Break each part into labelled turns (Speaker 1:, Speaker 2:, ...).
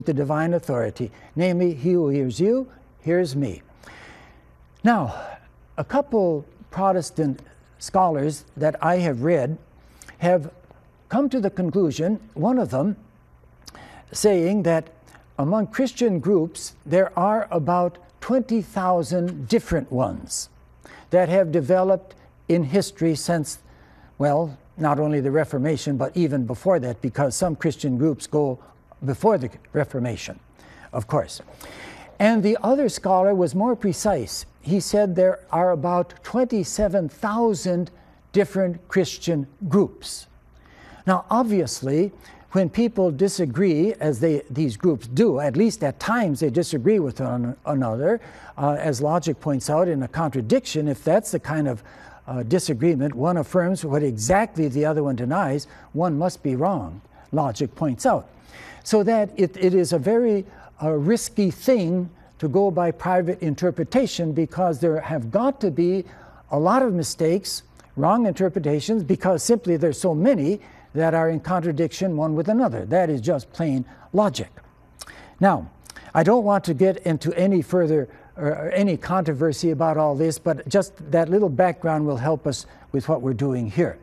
Speaker 1: the divine authority, namely, he who hears you, hears me. Now, a couple Protestant scholars that I have read have come to the conclusion, one of them saying that among Christian groups, there are about 20,000 different ones that have developed in history since, well, not only the Reformation, but even before that, because some Christian groups go before the Reformation, of course. And the other scholar was more precise. He said there are about 27,000 different Christian groups. Now, obviously, when people disagree, as these groups do, at least at times they disagree with one another, as logic points out, in a contradiction, if that's the kind of disagreement, one affirms what exactly the other one denies, one must be wrong, logic points out. So that it is a very risky thing to go by private interpretation, because there have got to be a lot of mistakes, wrong interpretations, because simply there's so many that are in contradiction one with another. That is just plain logic. Now, I don't want to get into any further any controversy about all this, but just that little background will help us with what we're doing here.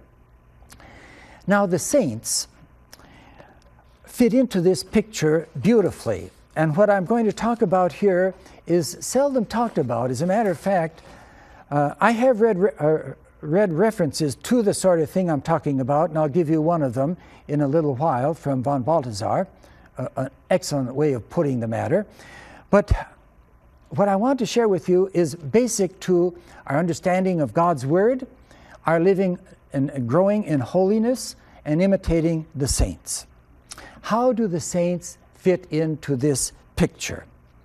Speaker 1: Now, the saints fit into this picture beautifully. And what I'm going to talk about here is seldom talked about. As a matter of fact, I have read references to the sort of thing I'm talking about, and I'll give you one of them in a little while from von Balthasar, an excellent way of putting the matter. But what I want to share with you is basic to our understanding of God's Word, our living and growing in holiness, and imitating the saints. How do the saints fit into this picture?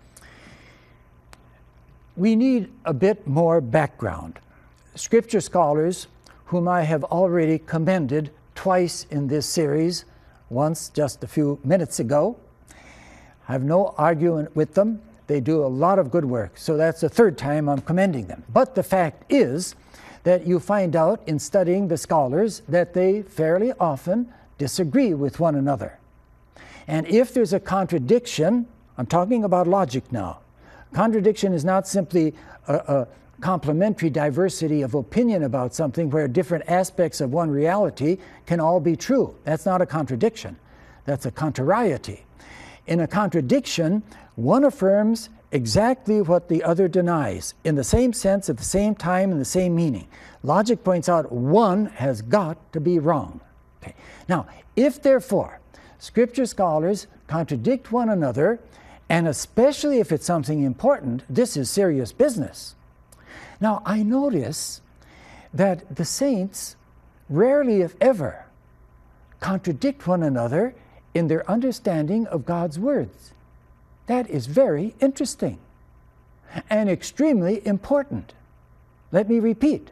Speaker 1: We need a bit more background. Scripture scholars, whom I have already commended twice in this series, once just a few minutes ago, I have no argument with them. They do a lot of good work, so that's the third time I'm commending them. But the fact is that you find out in studying the scholars that they fairly often disagree with one another. And if there's a contradiction, I'm talking about logic now. Contradiction is not simply a complementary diversity of opinion about something where different aspects of one reality can all be true. That's not a contradiction. That's a contrariety. In a contradiction, one affirms exactly what the other denies, in the same sense, at the same time, in the same meaning. Logic points out one has got to be wrong. Okay. Now, if therefore Scripture scholars contradict one another, and especially if it's something important, this is serious business. Now, I notice that the saints rarely, if ever, contradict one another in their understanding of God's words. That is very interesting and extremely important. Let me repeat.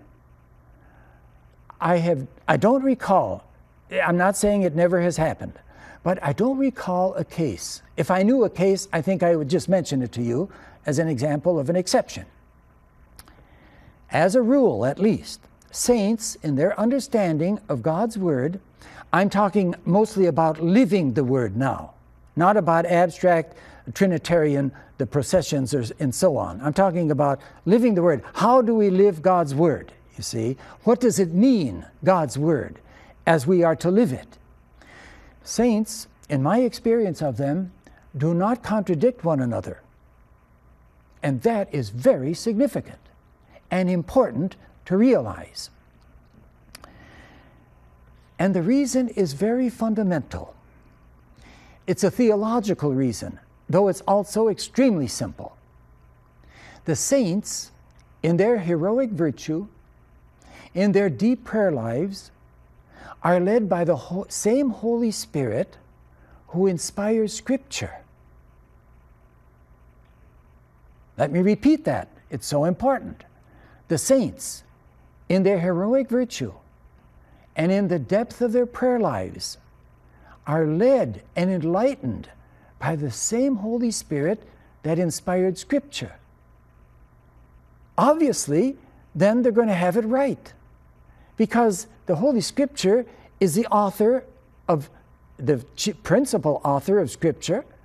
Speaker 1: I don't recall, I'm not saying it never has happened, but I don't recall a case. If I knew a case, I think I would just mention it to you as an example of an exception. As a rule, at least, saints, in their understanding of God's Word, I'm talking mostly about living the Word now, not about abstract Trinitarian, the processions and so on. I'm talking about living the Word. How do we live God's Word, you see? What does it mean, God's Word, as we are to live it? Saints, in my experience of them, do not contradict one another. And that is very significant and important to realize. And the reason is very fundamental. It's a theological reason, though it's also extremely simple. The saints, in their heroic virtue, in their deep prayer lives, are led by the same Holy Spirit who inspires Scripture. Let me repeat that. It's so important. The saints, in their heroic virtue and in the depth of their prayer lives, are led and enlightened by the same Holy Spirit that inspired Scripture. Obviously, then they're going to have it right, because the Holy Scripture is the author of, the principal author of Scripture,